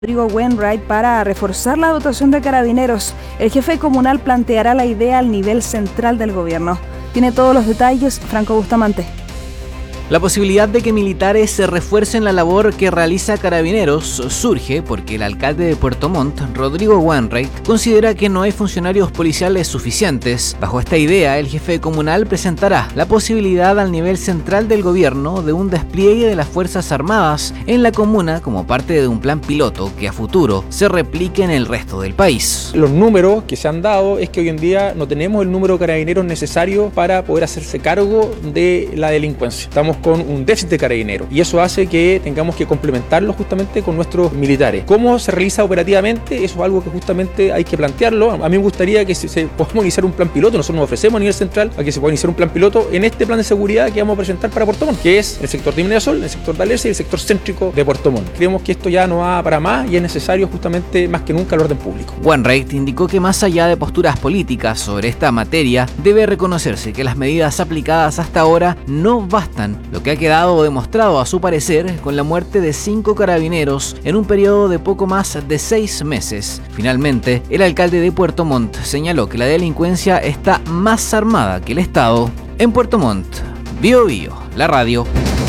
Rodrigo Wainwright para reforzar la dotación de carabineros. El jefe comunal planteará la idea al nivel central del gobierno. Tiene todos los detalles Franco Bustamante. La posibilidad de que militares se refuercen la labor que realiza Carabineros surge porque el alcalde de Puerto Montt, Rodrigo Wainwright, considera que no hay funcionarios policiales suficientes. Bajo esta idea, el jefe comunal presentará la posibilidad al nivel central del gobierno de un despliegue de las Fuerzas Armadas en la comuna como parte de un plan piloto que a futuro se replique en el resto del país. Los números que se han dado es que hoy en día no tenemos el número de carabineros necesario para poder hacerse cargo de la delincuencia. Estamos con un déficit de carabineros y eso hace que tengamos que complementarlo justamente con nuestros militares. ¿Cómo se realiza operativamente? Eso es algo que justamente hay que plantearlo. A mí me gustaría que se podamos iniciar un plan piloto. Nosotros nos ofrecemos a nivel central a que se pueda iniciar un plan piloto en este plan de seguridad que vamos a presentar para Puerto Montt, que es el sector de Inmediasol, el sector de Alerce y el sector céntrico de Puerto Montt. Creemos que esto ya no va para más y es necesario justamente más que nunca el orden público. Wainwright indicó que más allá de posturas políticas sobre esta materia, debe reconocerse que las medidas aplicadas hasta ahora no bastan, lo que ha quedado demostrado a su parecer con la muerte de 5 carabineros en un periodo de poco más de 6 meses. Finalmente, el alcalde de Puerto Montt señaló que la delincuencia está más armada que el Estado. En Puerto Montt, Bio Bio, la radio.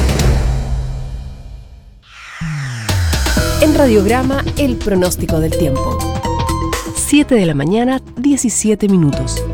En Radiograma, el pronóstico del tiempo. 7 de la mañana, 17 minutos.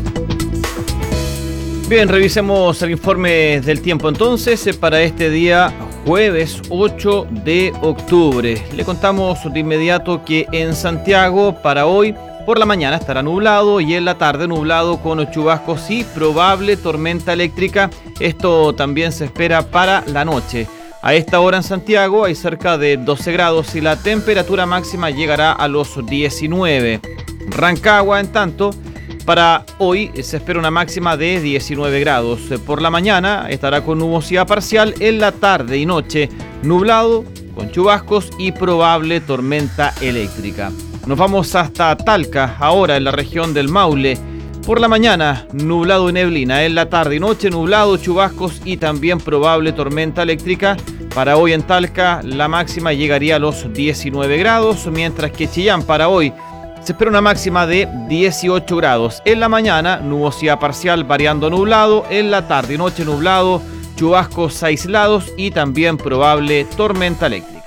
Bien, revisemos el informe del tiempo entonces para este día jueves 8 de octubre. Le contamos de inmediato que en Santiago para hoy por la mañana estará nublado y en la tarde nublado con chubascos y probable tormenta eléctrica. Esto también se espera para la noche. A esta hora en Santiago hay cerca de 12 grados y la temperatura máxima llegará a los 19. Rancagua, en tanto, para hoy se espera una máxima de 19 grados. Por la mañana estará con nubosidad parcial, en la tarde y noche nublado, con chubascos y probable tormenta eléctrica. Nos vamos hasta Talca, ahora en la región del Maule. Por la mañana nublado y neblina, en la tarde y noche nublado, chubascos y también probable tormenta eléctrica. Para hoy en Talca la máxima llegaría a los 19 grados, mientras que Chillán para hoy se espera una máxima de 18 grados. En la mañana, nubosidad parcial variando nublado. En la tarde y noche nublado, chubascos aislados y también probable tormenta eléctrica.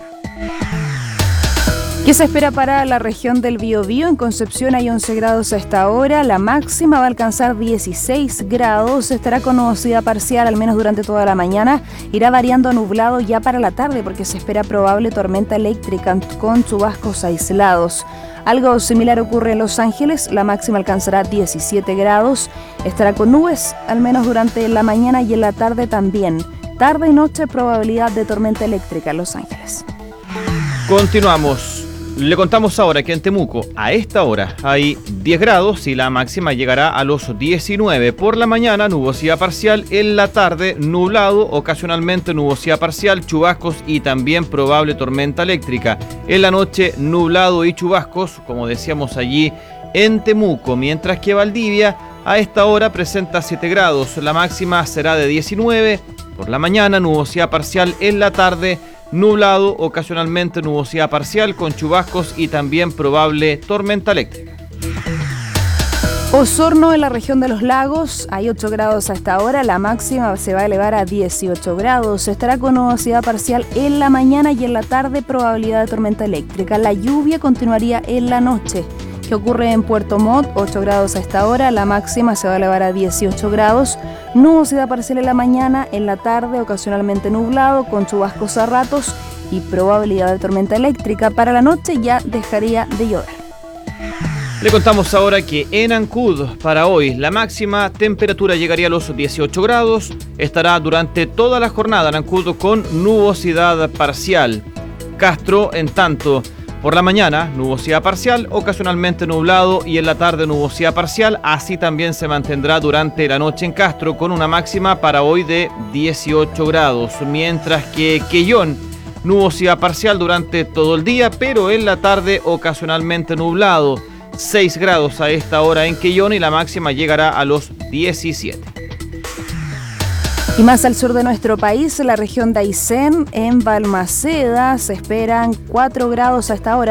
¿Qué se espera para la región del Biobío? En Concepción hay 11 grados a esta hora. La máxima va a alcanzar 16 grados. Estará con nubosidad parcial, al menos durante toda la mañana. Irá variando nublado ya para la tarde porque se espera probable tormenta eléctrica con chubascos aislados. Algo similar ocurre en Los Ángeles, la máxima alcanzará 17 grados, estará con nubes, al menos durante la mañana y en la tarde también. Tarde y noche probabilidad de tormenta eléctrica en Los Ángeles. Continuamos. Le contamos ahora que en Temuco a esta hora hay 10 grados y la máxima llegará a los 19. Por la mañana nubosidad parcial, en la tarde nublado, ocasionalmente nubosidad parcial, chubascos y también probable tormenta eléctrica. En la noche nublado y chubascos, como decíamos allí en Temuco, mientras que Valdivia a esta hora presenta 7 grados, la máxima será de 19. Por la mañana nubosidad parcial, en la tarde nublado, ocasionalmente nubosidad parcial con chubascos y también probable tormenta eléctrica. Osorno, en la región de los lagos, hay 8 grados a esta hora, la máxima se va a elevar a 18 grados. Estará con nubosidad parcial en la mañana y en la tarde probabilidad de tormenta eléctrica. La lluvia continuaría en la noche. ¿Qué ocurre en Puerto Montt? 8 grados a esta hora, la máxima se va a elevar a 18 grados. Nubosidad parcial en la mañana, en la tarde ocasionalmente nublado, con chubascos a ratos y probabilidad de tormenta eléctrica. Para la noche ya dejaría de llover. Le contamos ahora que en Ancud para hoy la máxima temperatura llegaría a los 18 grados. Estará durante toda la jornada en Ancud con nubosidad parcial. Castro, en tanto, por la mañana, nubosidad parcial, ocasionalmente nublado y en la tarde nubosidad parcial. Así también se mantendrá durante la noche en Castro con una máxima para hoy de 18 grados. Mientras que Quellón, nubosidad parcial durante todo el día, pero en la tarde ocasionalmente nublado. 6 grados a esta hora en Quellón y la máxima llegará a los 17. Y más al sur de nuestro país, la región de Aysén, en Balmaceda, se esperan 4 grados a esta hora.